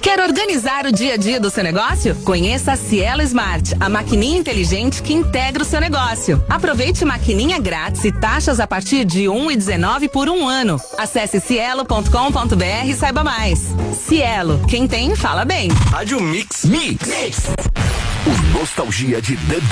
Quer organizar o dia a dia do seu negócio? Conheça a Cielo Smart, a maquininha inteligente que integra o seu negócio. Aproveite maquininha grátis e taxas a partir de 1,19 por um ano. Acesse cielo.com.br e saiba mais. Cielo, quem tem, fala bem. Rádio Mix. O Nostalgia de